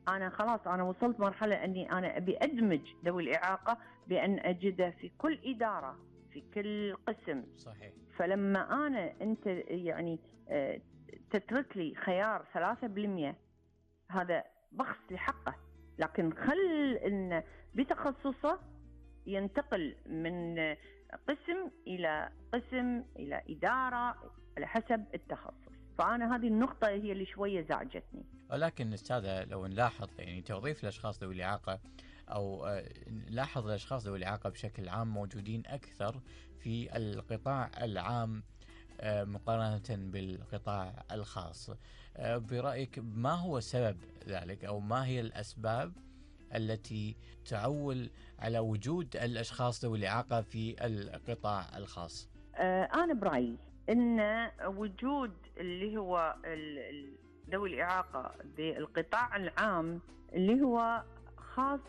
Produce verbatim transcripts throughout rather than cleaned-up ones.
أنا خلاص أنا وصلت مرحلة أني أنا أبي أدمج ذوي الإعاقة بأن أجده في كل إدارة في كل قسم. صحيح. فلما أنا أنت يعني تترك لي خيار ثلاثة بالمئة هذا بخس لحقه، لكن خل إن بتخصصه ينتقل من قسم إلى قسم إلى إدارة على حسب التخصص. فأنا هذه النقطة هي اللي شوية زعجتني. ولكن أستاذة لو نلاحظ يعني توظيف الأشخاص ذوي الإعاقة أو نلاحظ الأشخاص ذوي الإعاقة بشكل عام موجودين أكثر في القطاع العام مقارنة بالقطاع الخاص. برأيك ما هو سبب ذلك أو ما هي الأسباب التي تعول على وجود الأشخاص ذوي الإعاقة في القطاع الخاص؟ أنا برأيي أن وجود اللي هو ذوي الإعاقة بالقطاع العام اللي هو خاص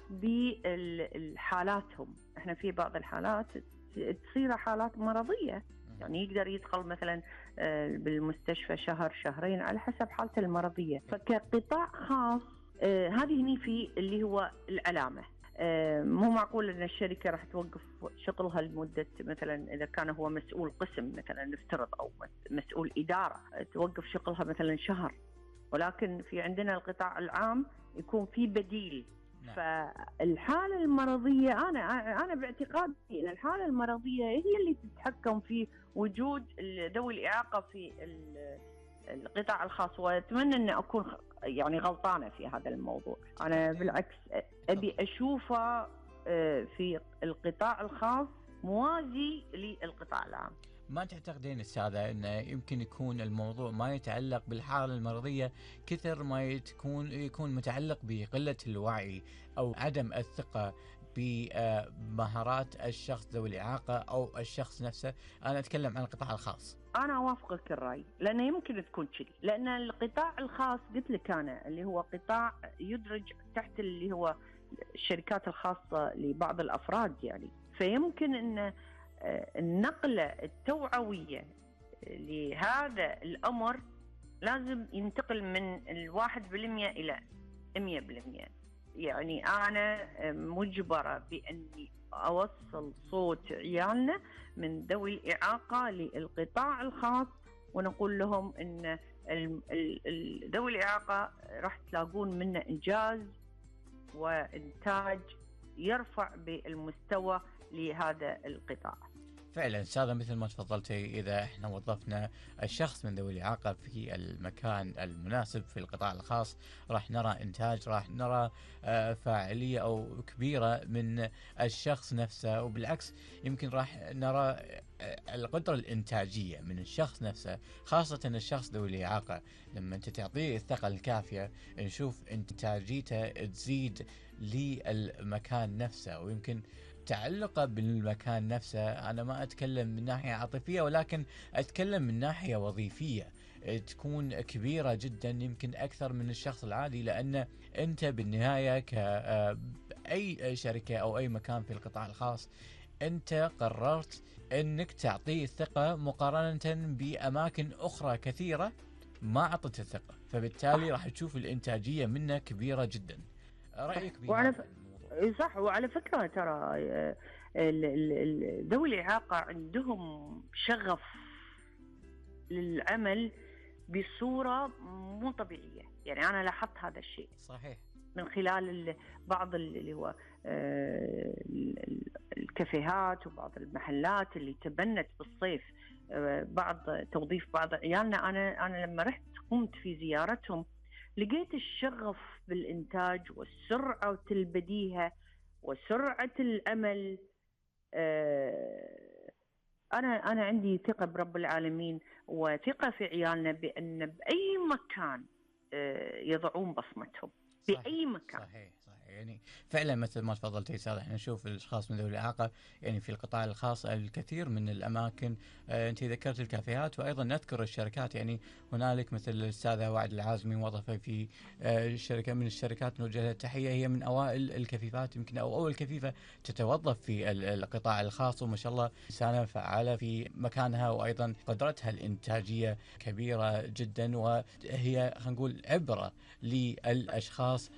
بحالاتهم. احنا في بعض الحالات تصير حالات مرضية، يعني يقدر يدخل مثلا بالمستشفى شهر شهرين على حسب حالته المرضية. فكقطاع خاص هذه هني في اللي هو العلامة. مو معقول أن الشركة راح توقف شغلها لمدة مثلا إذا كان هو مسؤول قسم مثلا نفترض أو مسؤول إدارة توقف شغلها مثلا شهر، ولكن في عندنا القطاع العام يكون في بديل. نعم. فالحالة المرضية أنا أنا باعتقادي أن الحالة المرضية هي اللي تتحكم في وجود ذوي الإعاقة في القطاع الخاص، وأتمنى أن أكون يعني غلطانة في هذا الموضوع. أنا بالعكس أبي أشوفه في القطاع الخاص موازي للقطاع العام. ما تعتقدين أستاذة أنه يمكن يكون الموضوع ما يتعلق بالحالة المرضية كثر ما يكون يكون متعلق بقلة الوعي أو عدم الثقة بمهارات الشخص ذوي الإعاقة أو الشخص نفسه؟ أنا أتكلم عن القطاع الخاص. أنا أوافقك الرأي، لأنه يمكن تكون كذي، لأن القطاع الخاص قلت لك أنا اللي هو قطاع يدرج تحت اللي هو الشركات الخاصة لبعض الأفراد يعني. فيمكن أن النقلة التوعوية لهذا الأمر لازم ينتقل من الواحد بالمئة إلى مئة بالمئة. يعني أنا مجبرة بأني أوصل صوت عيالنا من ذوي الإعاقة للقطاع الخاص، ونقول لهم إن ذوي الإعاقة راح تلاقون منه إنجاز وإنتاج يرفع بالمستوى لهذا القطاع. فعلا أستاذة مثل ما تفضلتي، إذا احنا وظفنا الشخص من ذوي الإعاقة في المكان المناسب في القطاع الخاص راح نرى إنتاج، راح نرى فاعلية أو كبيرة من الشخص نفسه، وبالعكس يمكن راح نرى القدرة الإنتاجية من الشخص نفسه، خاصة الشخص ذوي الإعاقة لما أنت تعطيه الثقة الكافية نشوف إنتاجيته تزيد للمكان نفسه، ويمكن تعلقه بالمكان نفسه. أنا ما أتكلم من ناحية عاطفية ولكن أتكلم من ناحية وظيفية تكون كبيرة جدا، يمكن أكثر من الشخص العادي، لأن أنت بالنهاية كأي شركة أو أي مكان في القطاع الخاص أنت قررت أنك تعطيه الثقة مقارنة بأماكن أخرى كثيرة ما أعطت الثقة، فبالتالي راح تشوف الإنتاجية منه كبيرة جدا. رأيك بهذا؟ صح. وعلى فكرة ترى ذوي الإعاقة عندهم شغف للعمل بصورة مو طبيعية، يعني أنا لاحظت هذا الشيء. صحيح. من خلال بعض اللي هو الكافيهات وبعض المحلات اللي تبنت بالصيف بعض توظيف بعض عيالنا. أنا أنا لما رحت قمت في زيارتهم لقيت الشغف بالإنتاج والسرعة البديهة وسرعة الأمل. أنا أنا عندي ثقة برب العالمين وثقة في عيالنا بأن بأي مكان يضعون بصمتهم. صحيح. بأي مكان. صحيح صحيح. يعني فعلا مثل ما تفضلتي أستاذ، احنا نشوف الاشخاص من ذوي الاعاقه يعني في القطاع الخاص الكثير من الاماكن. اه انت ذكرت الكافيهات وايضا نذكر الشركات، يعني هنالك مثل الاستاذه وعد العازمي موظفه في اه شركه من الشركات نوجه لها التحيه، هي من اوائل الكفيفات يمكن او اول كفيفه تتوظف في القطاع الخاص، وما شاء الله انسانه فعاله في مكانها، وايضا قدرتها الانتاجيه كبيره جدا، وهي خلينا نقول عبره للاشخاص